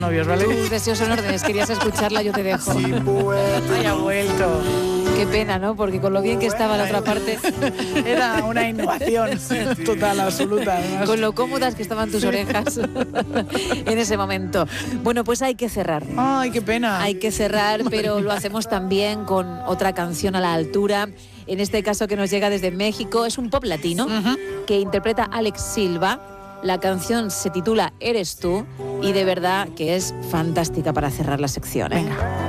novios, ¿vale? Tus deseos son órdenes, querías escucharla, yo te dejo. Haya vuelto. Qué pena, ¿no? Porque con lo bien que estaba la otra parte, Era una innovación total, absoluta. Además. con lo cómodas que estaban tus orejas en ese momento. Bueno, pues hay que cerrar. Ay, qué pena. Hay que cerrar, pero lo hacemos también con otra canción a la altura. En este caso que nos llega desde México, es un pop latino que interpreta Alex Silva. La canción se titula Eres tú y de verdad que es fantástica para cerrar la sección, ¿eh? Venga.